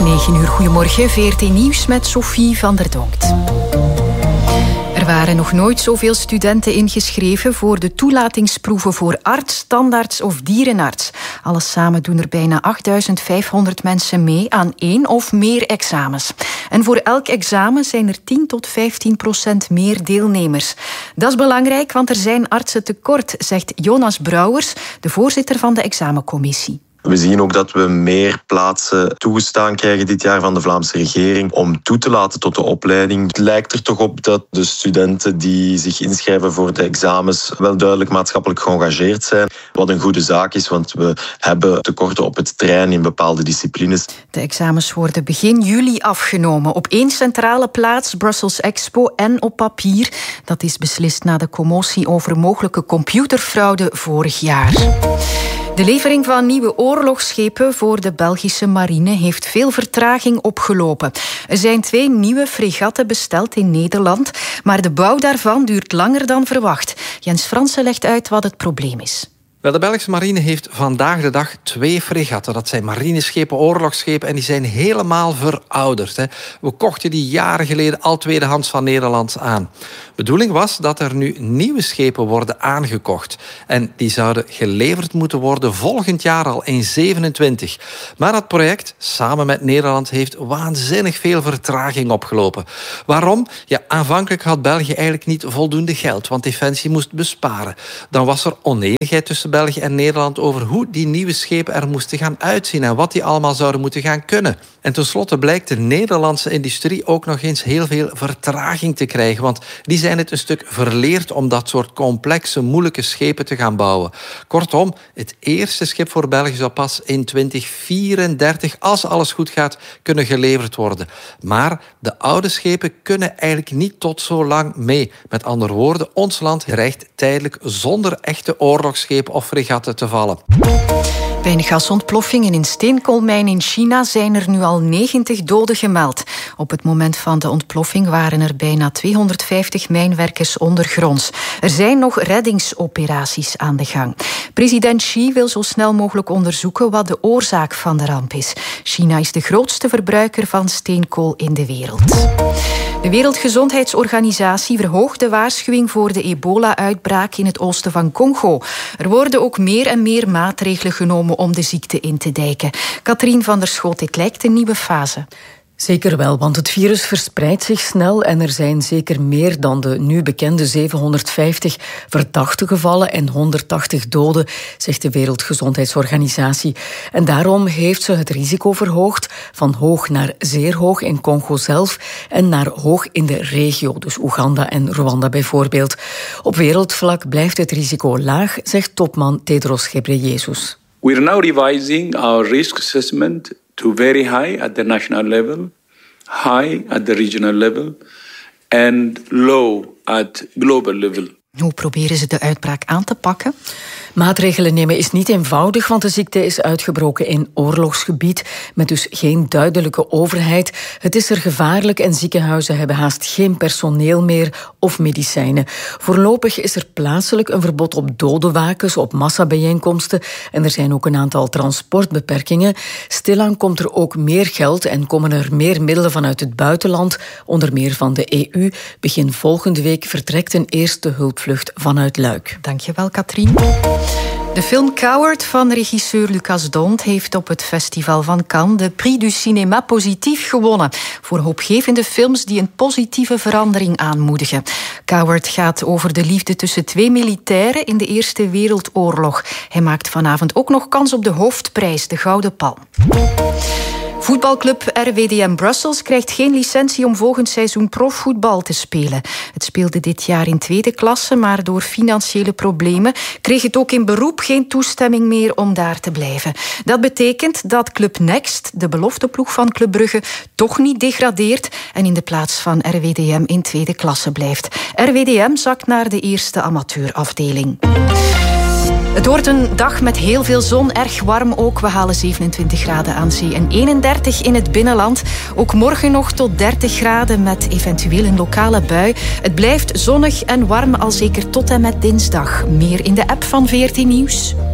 9 uur. Goedemorgen, VRT Nieuws met Sophie van der Donkt. Er waren nog nooit zoveel studenten ingeschreven voor de toelatingsproeven voor arts, tandarts of dierenarts. Alles samen doen er bijna 8.500 mensen mee aan 1 of meer examens. En voor elk examen zijn er 10 tot 15% meer deelnemers. Dat is belangrijk, want er zijn artsen tekort, zegt Jonas Brouwers, de voorzitter van de examencommissie. We zien ook dat we meer plaatsen toegestaan krijgen dit jaar van de Vlaamse regering om toe te laten tot de opleiding. Het lijkt er toch op dat de studenten die zich inschrijven voor de examens wel duidelijk maatschappelijk geëngageerd zijn. Wat een goede zaak is, want we hebben tekorten op het terrein in bepaalde disciplines. De examens worden begin juli afgenomen. Op 1 centrale plaats, Brussels Expo, en op papier. Dat is beslist na de commotie over mogelijke computerfraude vorig jaar. De levering van nieuwe oorlogsschepen voor de Belgische marine heeft veel vertraging opgelopen. Er zijn 2 nieuwe fregatten besteld in Nederland, maar de bouw daarvan duurt langer dan verwacht. Jens Fransen legt uit wat het probleem is. Wel, de Belgische marine heeft vandaag de dag 2 fregatten. Dat zijn marineschepen, oorlogsschepen, en die zijn helemaal verouderd. We kochten die jaren geleden al tweedehands van Nederland aan. De bedoeling was dat er nu nieuwe schepen worden aangekocht. En die zouden geleverd moeten worden volgend jaar al in 27. Maar dat project, samen met Nederland, heeft waanzinnig veel vertraging opgelopen. Waarom? Ja, aanvankelijk had België eigenlijk niet voldoende geld, want Defensie moest besparen. Dan was er onenigheid tussen België en Nederland over hoe die nieuwe schepen er moesten gaan uitzien en wat die allemaal zouden moeten gaan kunnen. En tenslotte blijkt de Nederlandse industrie ook nog eens heel veel vertraging te krijgen, want die zijn het een stuk verleerd om dat soort complexe, moeilijke schepen te gaan bouwen. Kortom, het eerste schip voor België zou pas in 2034, als alles goed gaat, kunnen geleverd worden. Maar de oude schepen kunnen eigenlijk niet tot zo lang mee. Met andere woorden, ons land dreigt tijdelijk zonder echte oorlogsschepen of fregatten te vallen. Bij een gasontploffing in een steenkoolmijn in China zijn er nu al 90 doden gemeld. Op het moment van de ontploffing waren er bijna 250 mijnwerkers ondergronds. Er zijn nog reddingsoperaties aan de gang. President Xi wil zo snel mogelijk onderzoeken wat de oorzaak van de ramp is. China is de grootste verbruiker van steenkool in de wereld. De Wereldgezondheidsorganisatie verhoogt de waarschuwing voor de ebola-uitbraak in het oosten van Congo. Er worden ook meer en meer maatregelen genomen om de ziekte in te dijken. Katrien van der Schoot, dit lijkt een nieuwe fase. Zeker wel, want het virus verspreidt zich snel en er zijn zeker meer dan de nu bekende 750 verdachte gevallen en 180 doden, zegt de Wereldgezondheidsorganisatie. En daarom heeft ze het risico verhoogd van hoog naar zeer hoog in Congo zelf en naar hoog in de regio, dus Oeganda en Rwanda bijvoorbeeld. Op wereldvlak blijft het risico laag, zegt topman Tedros Ghebreyesus. We are now revising our risk assessment to very high at the national level, high at the regional level and low at global level. Hoe proberen ze de uitbraak aan te pakken? Maatregelen nemen is niet eenvoudig, want de ziekte is uitgebroken in oorlogsgebied, met dus geen duidelijke overheid. Het is er gevaarlijk en ziekenhuizen hebben haast geen personeel meer of medicijnen. Voorlopig is er plaatselijk een verbod op dodenwakens, op massabijeenkomsten en er zijn ook een aantal transportbeperkingen. Stilaan komt er ook meer geld en komen er meer middelen vanuit het buitenland, onder meer van de EU. Begin volgende week vertrekt een eerste hulpvlucht vanuit Luik. Dankjewel, Katrien. De film Coward van regisseur Lucas Dont heeft op het festival van Cannes de Prix du Cinéma Positief gewonnen voor hoopgevende films die een positieve verandering aanmoedigen. Coward gaat over de liefde tussen 2 militairen in de Eerste Wereldoorlog. Hij maakt vanavond ook nog kans op de hoofdprijs, de Gouden Palm. Voetbalclub RWDM Brussels krijgt geen licentie om volgend seizoen profvoetbal te spelen. Het speelde dit jaar in 2e klasse, maar door financiële problemen kreeg het ook in beroep geen toestemming meer om daar te blijven. Dat betekent dat Club Next, de belofteploeg van Club Brugge, toch niet degradeert en in de plaats van RWDM in 2e klasse blijft. RWDM zakt naar de eerste amateurafdeling. Het wordt een dag met heel veel zon, erg warm ook. We halen 27 graden aan zee en 31 in het binnenland. Ook morgen nog tot 30 graden met eventueel een lokale bui. Het blijft zonnig en warm al zeker tot en met dinsdag. Meer in de app van VRT Nieuws.